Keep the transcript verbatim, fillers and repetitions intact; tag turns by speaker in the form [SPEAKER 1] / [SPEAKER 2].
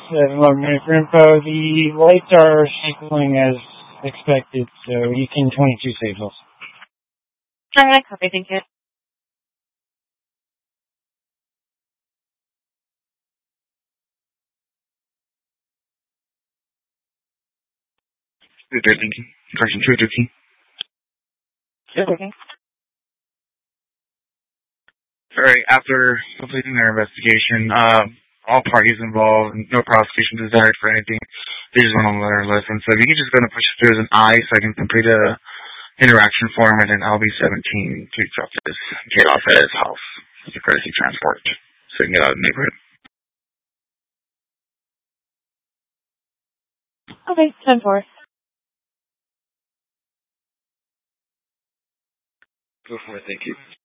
[SPEAKER 1] seven one for info. The lights are cycling as expected, so you can twenty-two signals.
[SPEAKER 2] Alright, copy, thank you.
[SPEAKER 3] Good day, thank you. Correction two thirteen.
[SPEAKER 2] Okay.
[SPEAKER 3] Alright, after completing their investigation, uh, all parties involved, no prosecution desired for anything. They just want to learn a lesson. So if you can just go and push it through as an I so I can complete a interaction form, and then I'll be seventeen to drop this kid off at his house as a courtesy transport so he can get out of the neighborhood.
[SPEAKER 2] Okay, ten four.
[SPEAKER 3] Go for it, thank you.